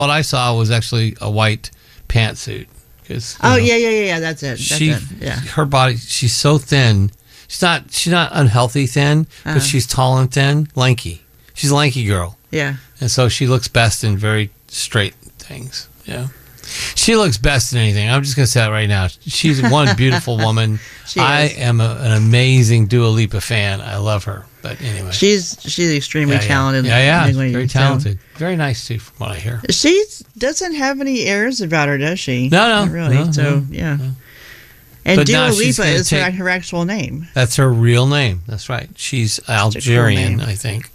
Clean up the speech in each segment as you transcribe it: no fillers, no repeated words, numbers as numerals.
what I saw was actually a white pantsuit. Yeah. That's it. Yeah. Her body. She's so thin. She's not unhealthy thin, but she's tall and thin, lanky. She's a lanky girl. Yeah. And so she looks best in very straight things. Yeah. She looks best in anything. I'm just going to say that right now. She's one beautiful woman. I am an amazing Dua Lipa fan. I love her. But anyway. She's extremely talented. Yeah. Very talented. Very nice, too, from what I hear. She doesn't have any airs about her, does she? No. Not really. Yeah. No. And but Dua Lipa is her actual name. That's her real name. That's right. She's Algerian, cool, I think.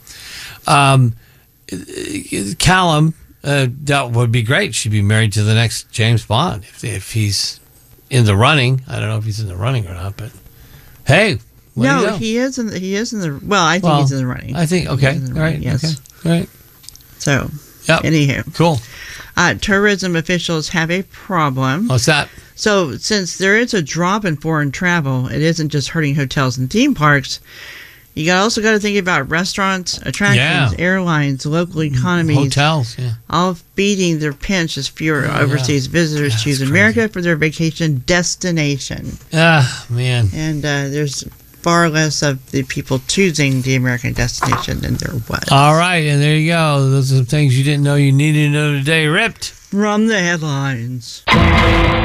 Callum, that would be great. She'd be married to the next James Bond if he's in the running. I don't know if he's in the running or not, but hey. No, he is in the. Well, I think he's in the running. I think okay. All right. Yes. Okay. All right. So. Yep. Anywho. Cool. Tourism officials have a problem. What's that? So, since there is a drop in foreign travel, it isn't just hurting hotels and theme parks. You also got to think about restaurants, attractions, airlines, local economies, hotels, all feeding their pinch as fewer overseas visitors choose America for their vacation destination. Man. And there's far less of the people choosing the American destination than there was. All right, and there you go. Those are some things you didn't know you needed to know today. Ripped from the headlines.